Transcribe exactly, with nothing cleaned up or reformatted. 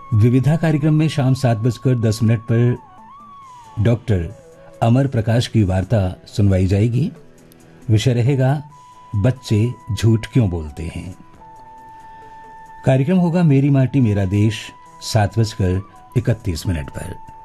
विविधा कार्यक्रम में शाम सात बजकर दस मिनट पर डॉक्टर अमर प्रकाश की वार्ता सुनवाई जाएगी। विषय रहेगा बच्चे झूठ क्यों बोलते हैं। कार्यक्रम होगा मेरी माटी मेरा देश सात बजकर इकतीस मिनट पर।